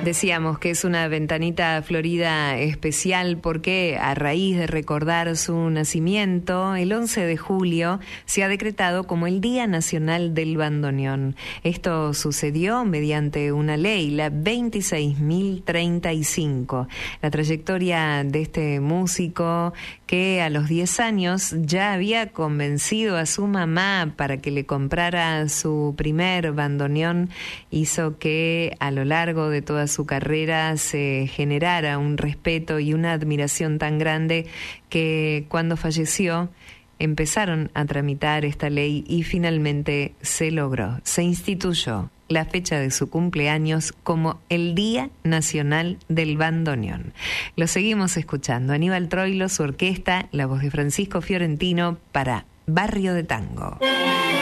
Decíamos que es una ventanita florida especial porque a raíz de recordar su nacimiento, el 11 de julio se ha decretado como el Día Nacional del Bandoneón. Esto sucedió mediante una ley, la 26.035. La trayectoria de este músico que a los 10 años ya había convencido a su mamá para que le comprara su primer bandoneón hizo que a lo largo de toda su carrera se generara un respeto y una admiración tan grande que cuando falleció empezaron a tramitar esta ley y finalmente se logró. Se instituyó la fecha de su cumpleaños como el Día Nacional del Bandoneón. Lo seguimos escuchando. Aníbal Troilo, su orquesta, la voz de Francisco Fiorentino para Barrio de Tango.